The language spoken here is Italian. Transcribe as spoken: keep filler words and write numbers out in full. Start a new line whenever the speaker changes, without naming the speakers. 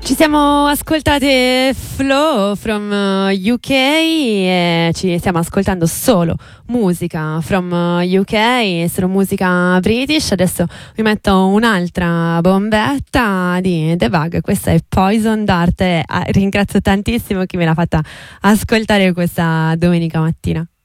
Ci siamo ascoltate Flow from uh, U K e ci stiamo ascoltando solo musica from uh, U K, solo musica British. Adesso vi metto un'altra bombetta di The Bug, questa è Poison Dart e ah, ringrazio tantissimo chi me l'ha fatta ascoltare questa domenica mattina.